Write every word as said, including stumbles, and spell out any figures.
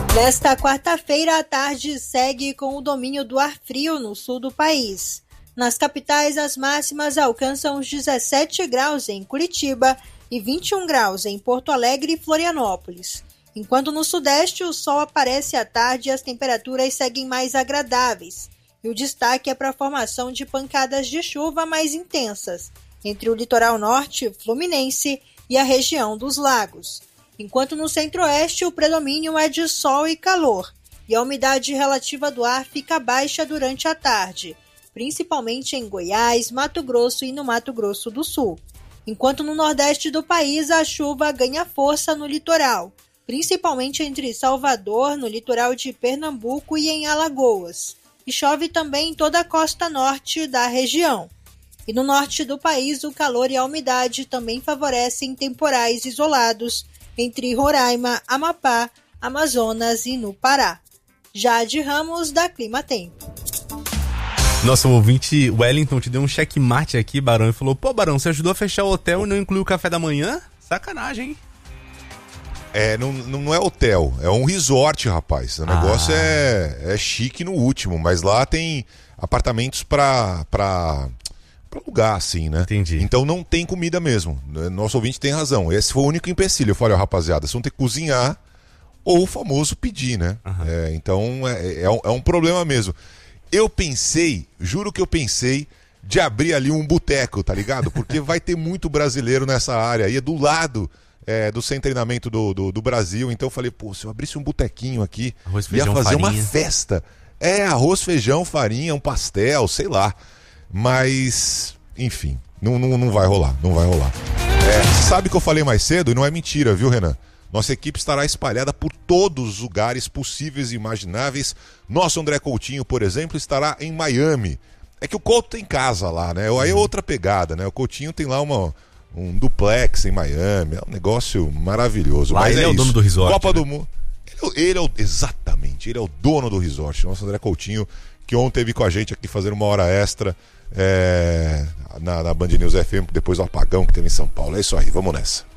Nesta quarta-feira, a tarde segue com o domínio do ar frio no sul do país. Nas capitais, as máximas alcançam os dezessete graus em Curitiba e vinte e um graus em Porto Alegre e Florianópolis. Enquanto no sudeste, o sol aparece à tarde e as temperaturas seguem mais agradáveis. E o destaque é para a formação de pancadas de chuva mais intensas entre o litoral norte fluminense e a região dos lagos. Enquanto no centro-oeste o predomínio é de sol e calor, e a umidade relativa do ar fica baixa durante a tarde, principalmente em Goiás, Mato Grosso e no Mato Grosso do Sul. Enquanto no nordeste do país a chuva ganha força no litoral, principalmente entre Salvador, no litoral de Pernambuco e em Alagoas. E chove também em toda a costa norte da região. E no norte do país o calor e a umidade também favorecem temporais isolados entre Roraima, Amapá, Amazonas e no Pará. Jade Ramos, da Clima Tempo. Nosso ouvinte Wellington te deu um checkmate aqui, Barão, e falou: pô, Barão, você ajudou a fechar o hotel e não incluiu o café da manhã? Sacanagem, hein? É, não, não é hotel, é um resort, rapaz. O negócio ah. é, é chique no último, mas lá tem apartamentos pra, pra, pra alugar, assim, né? Entendi. Então não tem comida mesmo. Nosso ouvinte tem razão. Esse foi o único empecilho. Eu falei, ó, rapaziada, vocês vão ter que cozinhar ou o famoso pedir, né? Uhum. É, então é, é, um, é um problema mesmo. Eu pensei, juro que eu pensei de abrir ali um boteco, tá ligado? Porque vai ter muito brasileiro nessa área aí, é do lado é, do sem treinamento do, do, do Brasil. Então eu falei, pô, se eu abrisse um botequinho aqui, arroz, feijão, ia fazer farinha. Uma festa. É, arroz, feijão, farinha, um pastel, sei lá. Mas, enfim, não, não, não vai rolar, não vai rolar. É, sabe que eu falei mais cedo? E não é mentira, viu, Renan? Nossa equipe estará espalhada por todos os lugares possíveis e imagináveis. Nosso André Coutinho, por exemplo, estará em Miami. É que o Couto tem casa lá, né? Aí é outra pegada, né? O Coutinho tem lá uma, um duplex em Miami. É um negócio maravilhoso. Lá Mas ele é, é o isso. dono do resort. Copa né? do Mundo. Ele, ele é o, exatamente, ele é o dono do resort. Nosso André Coutinho, que ontem teve com a gente aqui fazendo uma hora extra é, na, na Band News F M, depois do apagão que teve em São Paulo. É isso aí, vamos nessa.